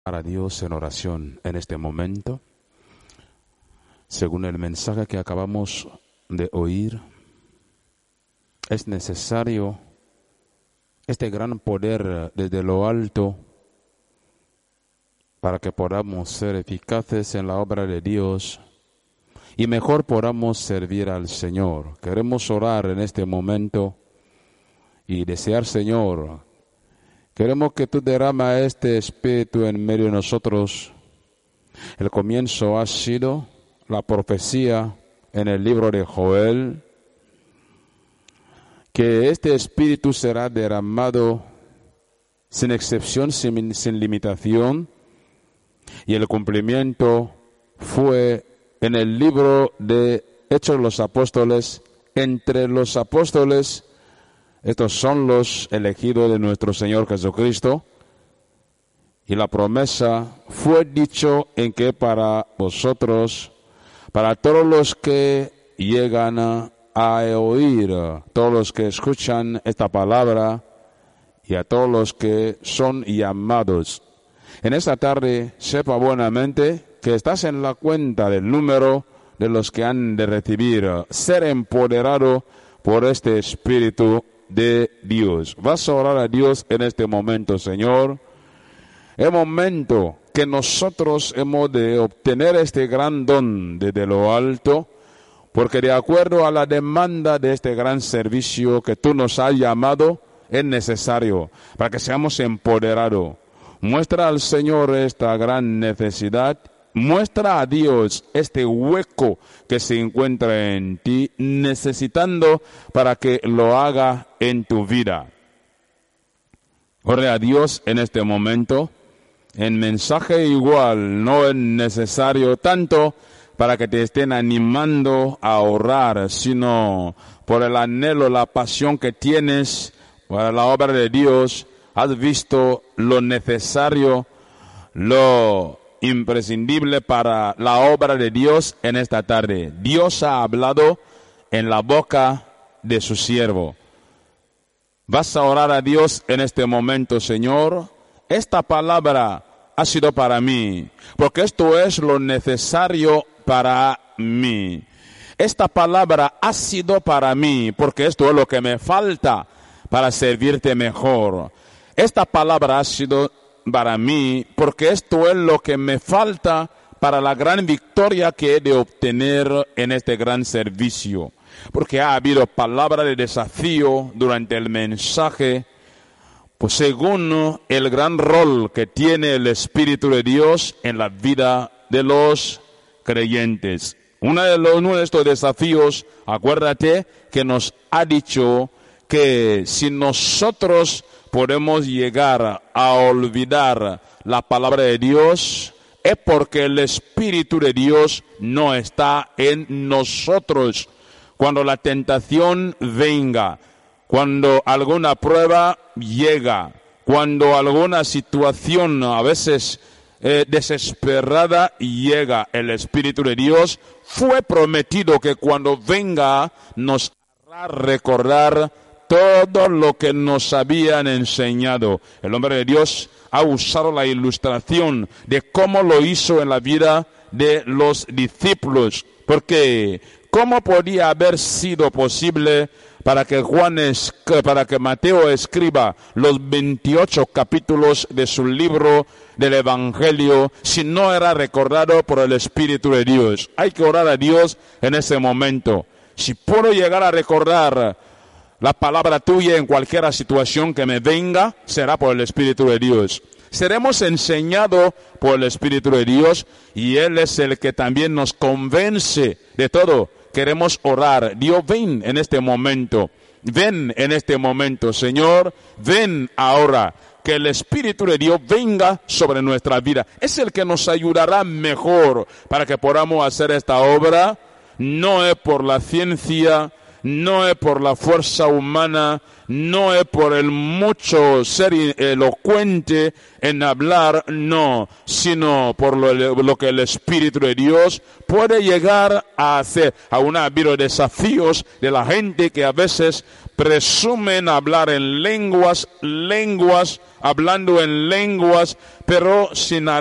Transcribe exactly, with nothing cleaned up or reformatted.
A Dios en oración en este momento, según el mensaje que acabamos de oír, es necesario este gran poder desde lo alto para que podamos ser eficaces en la obra de Dios y mejor podamos servir al Señor. Queremos orar en este momento y desear, Señor, queremos que tú derrama este Espíritu en medio de nosotros. El comienzo ha sido la profecía en el libro de Joel, que este Espíritu será derramado sin excepción, sin, sin limitación, y el cumplimiento fue en el libro de Hechos de los Apóstoles. Entre los apóstoles, estos son los elegidos de nuestro Señor Jesucristo, y la promesa fue dicho en que para vosotros, para todos los que llegan a, a oír, todos los que escuchan esta palabra y a todos los que son llamados. En esta tarde, sepa buenamente que estás en la cuenta del número de los que han de recibir, ser empoderado por este Espíritu de Dios. Vas a orar a Dios en este momento, Señor. El momento que nosotros hemos de obtener este gran don desde lo alto, porque de acuerdo a la demanda de este gran servicio que tú nos has llamado, es necesario para que seamos empoderados. Muestra al Señor esta gran necesidad. Muestra a Dios este hueco que se encuentra en ti, necesitando para que lo haga en tu vida. Ore a Dios en este momento. En mensaje igual no es necesario tanto para que te estén animando a orar, sino por el anhelo, la pasión que tienes para la obra de Dios. Has visto lo necesario, lo imprescindible para la obra de Dios en esta tarde. Dios ha hablado en la boca de su siervo. Vas a orar a Dios en este momento, Señor. Esta palabra ha sido para mí, porque esto es lo necesario para mí. Esta palabra ha sido para mí, porque esto es lo que me falta para servirte mejor. Esta palabra ha sido para mí, porque esto es lo que me falta para la gran victoria que he de obtener en este gran servicio. Porque ha habido palabra de desafío durante el mensaje, pues según el gran rol que tiene el Espíritu de Dios en la vida de los creyentes. Uno de, los, uno de estos desafíos, acuérdate que nos ha dicho que si nosotros podemos llegar a olvidar la palabra de Dios, es porque el Espíritu de Dios no está en nosotros. Cuando la tentación venga, cuando alguna prueba llega, cuando alguna situación a veces eh, desesperada llega, el Espíritu de Dios fue prometido que cuando venga nos hará recordar todo lo que nos habían enseñado. El hombre de Dios ha usado la ilustración de cómo lo hizo en la vida de los discípulos, porque ¿cómo podía haber sido posible para que Juan, para que Mateo escriba los veintiocho capítulos de su libro del Evangelio si no era recordado por el Espíritu de Dios? Hay que orar a Dios en ese momento. Si puedo llegar a recordar la palabra tuya en cualquier situación que me venga, será por el Espíritu de Dios. Seremos enseñados por el Espíritu de Dios y Él es el que también nos convence de todo. Queremos orar. Dios, ven en este momento. Ven en este momento, Señor. Ven ahora. Que el Espíritu de Dios venga sobre nuestra vida. Es el que nos ayudará mejor para que podamos hacer esta obra. No es por la ciencia, no es por la fuerza humana, no es por el mucho ser elocuente en hablar, no, sino por lo, lo que el Espíritu de Dios puede llegar a hacer. Aún ha habido desafíos de la gente que a veces presumen hablar en lenguas, lenguas, hablando en lenguas, pero sin